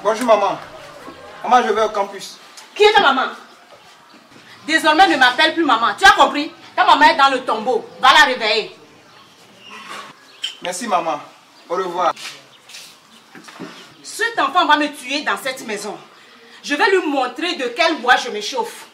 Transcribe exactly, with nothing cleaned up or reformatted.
Bonjour maman. Maman, je vais au campus. Qui est ta maman? Désormais, ne m'appelle plus maman. Tu as compris? Ta maman est dans le tombeau. Va la réveiller. Merci maman. Au revoir. Cet enfant va me tuer dans cette maison. Je vais lui montrer de quel bois je m'échauffe.